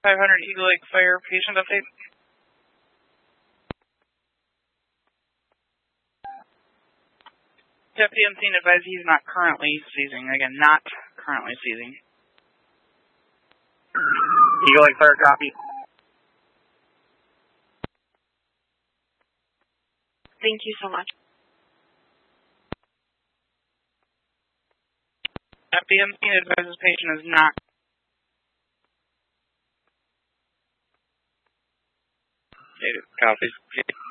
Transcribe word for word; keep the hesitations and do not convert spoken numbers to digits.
five hundred Eagle Lake Fire patient update. Deputy on scene advised he's not currently seizing. Again, not currently seizing. Eagle Lake Fire, copy. Thank you so much. Deputy on scene advises patient is not. Copy.